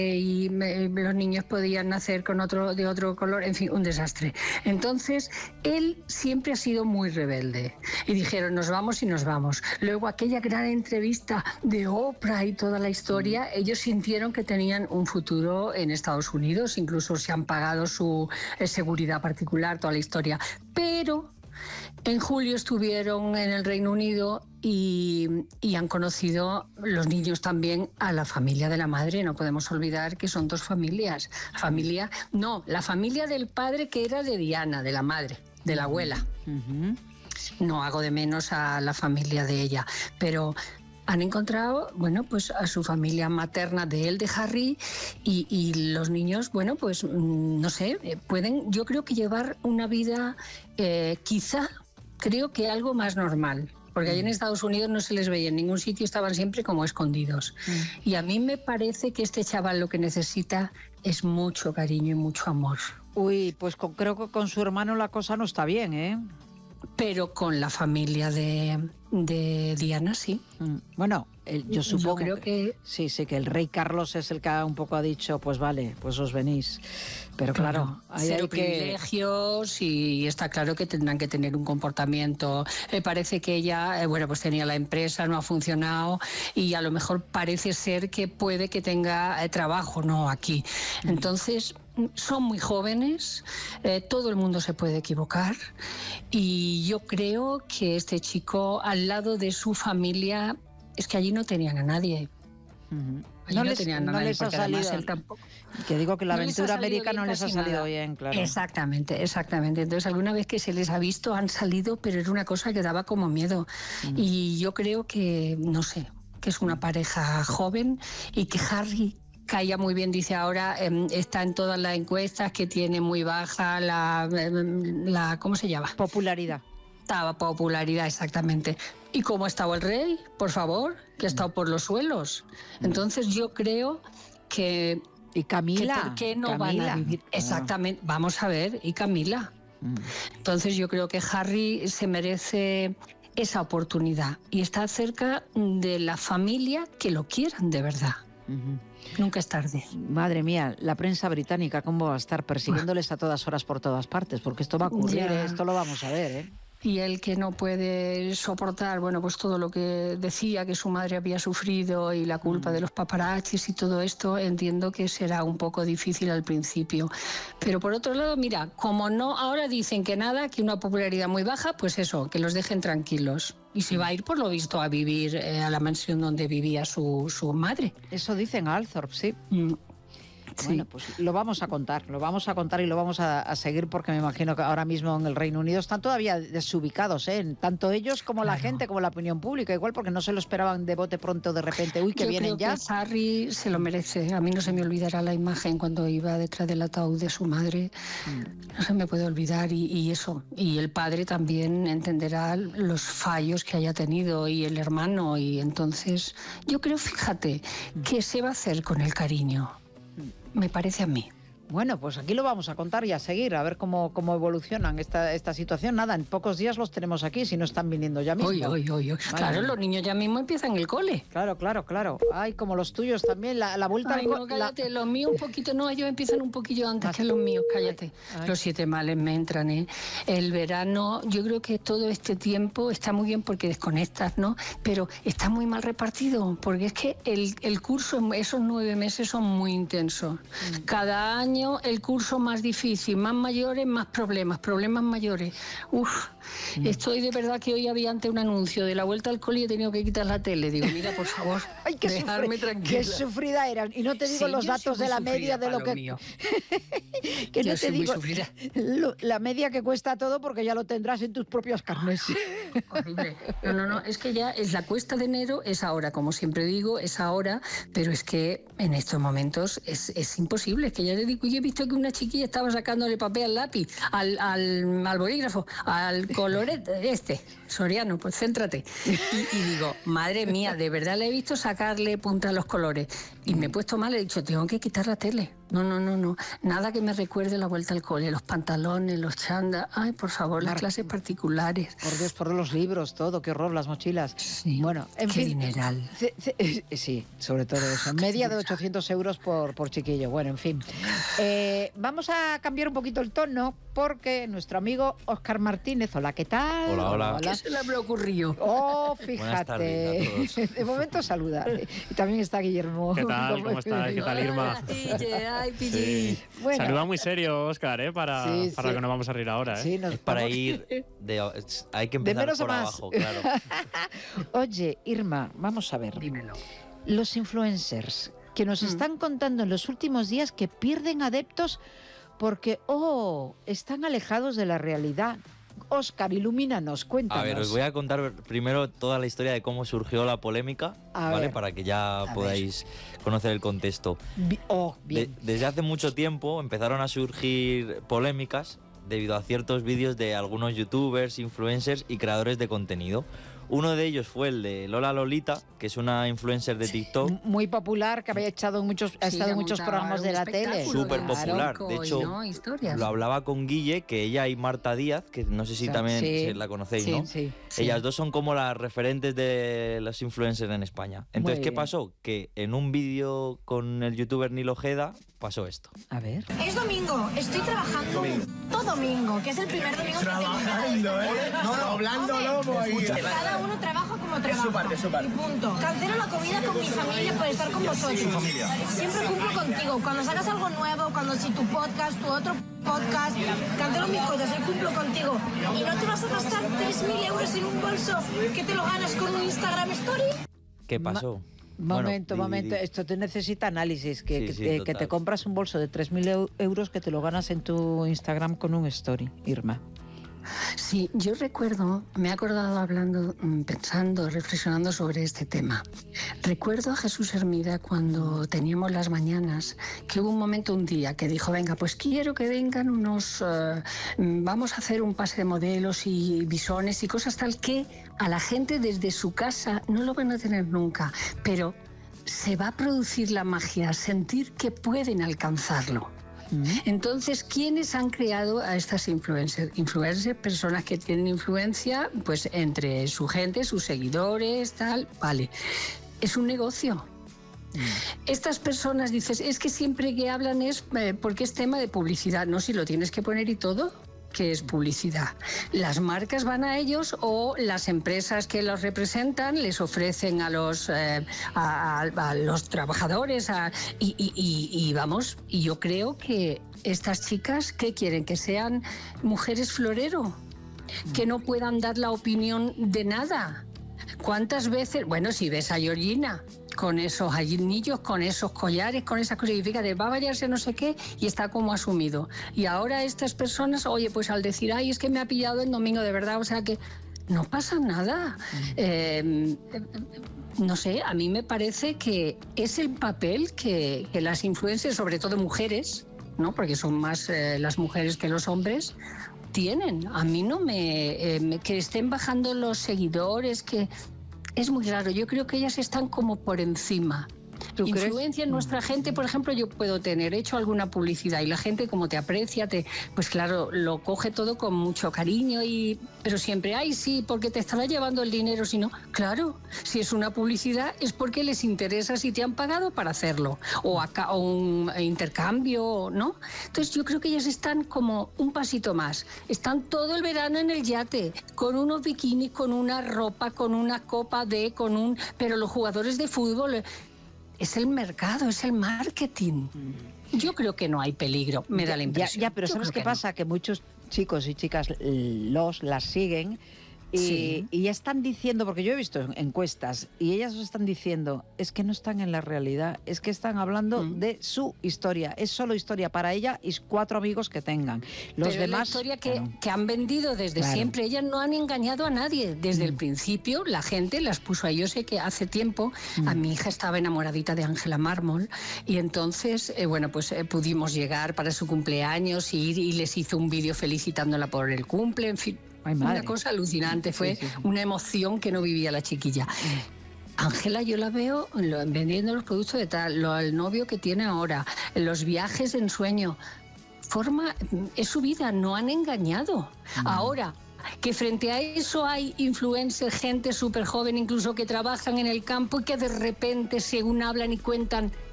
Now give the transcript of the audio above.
los niños podían nacer de otro color, en fin, un desastre. Entonces, él siempre ha sido muy rebelde y dijeron, nos vamos y nos vamos. Luego, aquella gran entrevista de Oprah y toda la historia, ellos sintieron que tenían un futuro en Estados Unidos, incluso se han pagado su seguridad particular, toda la historia. Pero en julio estuvieron en el Reino Unido y han conocido los niños también a la familia de la madre. No podemos olvidar que son dos familias. La familia del padre, que era de Diana, de la madre, de la abuela. No hago de menos a la familia de ella, pero han encontrado, bueno, pues a su familia materna de él, de Harry, y los niños, bueno, pues no sé, pueden, yo creo que llevar una vida creo que algo más normal. Porque allí en Estados Unidos no se les veía en ningún sitio, estaban siempre como escondidos. Y a mí me parece que este chaval lo que necesita es mucho cariño y mucho amor. Uy, pues creo que con su hermano la cosa no está bien, ¿eh? Pero con la familia de Diana, sí. Bueno, yo supongo creo que sí, que el rey Carlos es el que un poco ha dicho, pues vale, pues os venís. Pero claro, hay privilegios y está claro que tendrán que tener un comportamiento. Parece que ella, bueno, pues tenía la empresa, no ha funcionado y a lo mejor parece ser que puede que tenga trabajo, no aquí. Entonces, son muy jóvenes, todo el mundo se puede equivocar y yo creo que este chico al lado de su familia, es que allí no tenían a nadie. No les ha salido, él tampoco. Que digo que la aventura americana no les ha salido bien, claro. Exactamente. Entonces, alguna vez que se les ha visto han salido, pero era una cosa que daba como miedo. Y yo creo que, no sé, que es una pareja joven y que Harry caía muy bien, dice ahora, está en todas las encuestas, que tiene muy baja la ¿cómo se llama? Popularidad. Popularidad, exactamente. ¿Y cómo ha estado el rey? Por favor, que ha estado por los suelos. Entonces yo creo que... ¿Y Camila? ¿Por qué no van a vivir? Exactamente, vamos a ver, ¿y Camila? Entonces yo creo que Harry se merece esa oportunidad y está cerca de la familia que lo quieran de verdad. Nunca es tarde. Madre mía, la prensa británica, ¿cómo va a estar persiguiéndoles a todas horas por todas partes? Porque esto va a ocurrir, esto lo vamos a ver, ¿eh? Y él, que no puede soportar, bueno, pues todo lo que decía que su madre había sufrido y la culpa de los paparazzis y todo esto, entiendo que será un poco difícil al principio. Pero por otro lado, mira, como no, ahora dicen que nada, que una popularidad muy baja, pues eso, que los dejen tranquilos. Y se va a ir, por lo visto, a vivir a la mansión donde vivía su madre. Eso dicen a Althorp, sí. Sí. Bueno, pues lo vamos a contar y lo vamos a seguir, porque me imagino que ahora mismo en el Reino Unido están todavía desubicados, ¿eh? Tanto ellos como la gente, como la opinión pública, igual, porque no se lo esperaban de bote pronto de repente. Uy, que vienen ya. Yo creo que Harry se lo merece. A mí no se me olvidará la imagen cuando iba detrás del ataúd de su madre. No se me puede olvidar y eso. Y el padre también entenderá los fallos que haya tenido y el hermano. Y entonces yo creo, fíjate, que se va a hacer con el cariño. Me parece a mí. Bueno, pues aquí lo vamos a contar y a seguir, a ver cómo evolucionan esta situación. Nada, en pocos días los tenemos aquí, si no están viniendo ya mismo. Vale. Claro, los niños ya mismo empiezan el cole. Claro. Ay, como los tuyos también, la vuelta al cole. No, cállate, los míos un poquito, no, ellos empiezan un poquillo antes que los míos, cállate. Ay. Los 7 males me entran, ¿eh? El verano, yo creo que todo este tiempo está muy bien porque desconectas, ¿no? Pero está muy mal repartido, porque es que el curso, esos 9 meses son muy intensos. Cada año el curso más difícil, más mayores, más problemas mayores. Estoy de verdad que hoy había ante un anuncio de la vuelta al cole y he tenido que quitar la tele. Digo, mira, por favor, ay, dejarme tranquila. Qué sufrida eran. Y no te digo los datos de la media de lo que... que no te digo la media que cuesta todo, porque ya lo tendrás en tus propias carnes. Horrible. No, es que ya es la cuesta de enero, es ahora, como siempre digo, es ahora, pero es que en estos momentos es imposible. Es que ya te digo, yo he visto que una chiquilla estaba sacándole papel al lápiz, al bolígrafo, al colorete, Soriano, pues céntrate. Y digo, madre mía, de verdad le he visto sacarle punta a los colores. Y me he puesto mal, he dicho, tengo que quitar la tele. No. Nada que me recuerde la vuelta al cole, los pantalones, los chandas. Ay, por favor, las clases particulares. Por Dios, por los libros, todo, qué horror, las mochilas. Sí, bueno, en qué fin. dineral. Sí, sobre todo eso. Media de 800 euros por chiquillo. Bueno, en fin. Vamos a cambiar un poquito el tono porque nuestro amigo Óscar Martínez, hola, ¿qué tal? Hola. ¿Qué se le habrá ocurrido? Oh, Buenas fíjate. tardes a todos. De momento saluda. Y también está Guillermo. ¿Qué tal? ¿Cómo estás? ¿Qué tal, Irma? Ay, Pillín. Sí. Bueno. Saluda muy serio, Óscar, para Sí. lo que nos vamos a reír ahora. Sí, Es para ir hay que empezar menos a por más. abajo, claro. Oye, Irma, vamos a ver. Dímelo. Los influencers que nos están contando en los últimos días que pierden adeptos porque, están alejados de la realidad. Óscar, ilumínanos, cuéntanos. A ver, os voy a contar primero toda la historia de cómo surgió la polémica, ¿vale? ver. Para que ya podáis conocer el contexto. Bien. Desde hace mucho tiempo empezaron a surgir polémicas debido a ciertos vídeos de algunos youtubers, influencers y creadores de contenido. Uno de ellos fue el de Lola Lolita, que es una influencer de TikTok. Muy popular, que había estado en muchos programas de la tele. Súper popular. De hecho, Historias. lo hablaba con Guille, que ella y Marta Díaz, que no sé si también la conocéis, ¿no? Sí. Ellas dos son como las referentes de los influencers en España. Entonces, Muy ¿qué bien. pasó? Que en un vídeo con el youtuber Nilo Ojeda pasó esto. A ver. Es domingo, estoy trabajando todo domingo, que es el primer domingo que tengo. No, doblando lomo ahí. Cada uno trabaja como trabaja. su parte. Y punto. Cancelo la comida con mi familia por estar con vosotros. Siempre cumplo contigo. Cuando sacas algo nuevo, cuando si tu podcast, tu otro podcast, cancelo mis cosas, yo cumplo contigo. Y no te vas a gastar 3.000 euros en un bolso que te lo ganas con un Instagram Story. ¿Qué pasó? Momento. Di. Esto te necesita análisis. Que te total. compras un bolso de 3.000 euros que te lo ganas en tu Instagram con un story, Irma. Sí, yo recuerdo, me he acordado hablando, pensando, reflexionando sobre este tema. Recuerdo a Jesús Hermida cuando teníamos las mañanas, que hubo un momento, un día, que dijo, venga, pues quiero que vengan vamos a hacer un pase de modelos y bisones y cosas tal que a la gente desde su casa no lo van a tener nunca, pero se va a producir la magia, sentir que pueden alcanzarlo. Entonces, ¿quiénes han creado a estas influencers? Influencers, personas que tienen influencia pues entre su gente, sus seguidores, tal, vale. Es un negocio. Estas personas, dices, es que siempre que hablan es porque es tema de publicidad. No, si lo tienes que poner y todo, que es publicidad. Las marcas van a ellos o las empresas que los representan les ofrecen a los trabajadores y vamos, y yo creo que estas chicas, ¿qué quieren? ¿Que sean mujeres florero? ¿Que no puedan dar la opinión de nada? ¿Cuántas veces? Bueno, si ves a Georgina con esos anillos, con esos collares, con esas cosas, y fíjate, va a variarse no sé qué y está como asumido. Y ahora estas personas, oye, pues al decir, ay, es que me ha pillado el domingo, de verdad, o sea que no pasa nada. No sé, a mí me parece que es el papel que las influencers, sobre todo mujeres, ¿no? Porque son más las mujeres que los hombres, tienen. A mí no que estén bajando los seguidores, que es muy raro. Yo creo que ellas están como por encima. Influencia en nuestra gente, por ejemplo, yo puedo tener hecho alguna publicidad y la gente como te aprecia, pues claro, lo coge todo con mucho cariño, pero siempre, ay, sí, porque te estará llevando el dinero, si no, claro, si es una publicidad es porque les interesa si te han pagado para hacerlo, o un intercambio, ¿no? Entonces yo creo que ellas están como un pasito más, están todo el verano en el yate, con unos bikinis, con una ropa, con una copa pero los jugadores de fútbol... Es el mercado, es el marketing. Yo creo que no hay peligro, me da la impresión. Ya, pero ¿sabes qué pasa? Que muchos chicos y chicas las siguen y ya están diciendo, porque yo he visto encuestas, y ellas os están diciendo, es que no están en la realidad, es que están hablando de su historia, es solo historia para ella y 4 amigos que tengan. Los pero demás... es la historia que han vendido desde siempre, ellas no han engañado a nadie. Desde el principio la gente las puso ahí. Yo sé que hace tiempo a mi hija estaba enamoradita de Ángela Mármol y entonces, pudimos llegar para su cumpleaños y les hizo un vídeo felicitándola por el cumple, en fin. Ay, una cosa alucinante, fue una emoción que no vivía la chiquilla. Ángela yo la veo vendiendo los productos de tal, el novio que tiene ahora, los viajes en sueño. Es su vida, no han engañado. Ahora, que frente a eso hay influencers, gente súper joven incluso que trabajan en el campo y que de repente según hablan y cuentan